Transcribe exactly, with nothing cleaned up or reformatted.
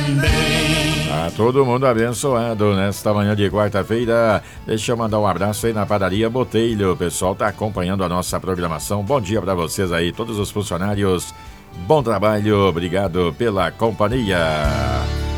também. Tá todo mundo abençoado nesta manhã de quarta-feira. Deixa eu mandar um abraço aí na padaria Botelho. O pessoal tá acompanhando a nossa programação. Bom dia pra vocês aí, todos os funcionários. Bom trabalho, obrigado pela companhia.